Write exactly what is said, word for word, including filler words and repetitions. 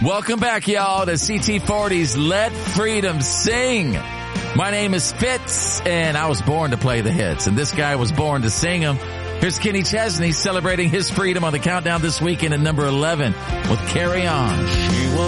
Welcome back, y'all, to C T forty's Let Freedom Sing. My name is Fitz, and I was born to play the hits, and this guy was born to sing them. Here's Kenny Chesney celebrating his freedom on the countdown this weekend at number eleven with Carry On. She was